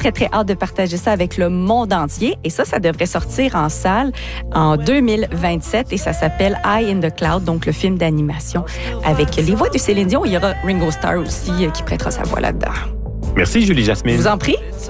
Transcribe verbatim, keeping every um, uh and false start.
très, très hâte de partager ça avec le monde entier. Et ça, ça devrait sortir en salle en deux mille vingt-sept et ça s'appelle Eye in the Cloud, donc le film d'animation avec les voix de Céline Dion. Il y aura Ringo Starr aussi qui prêtera sa voix là-dedans. Merci, Julie Jasmine. Je vous en prie.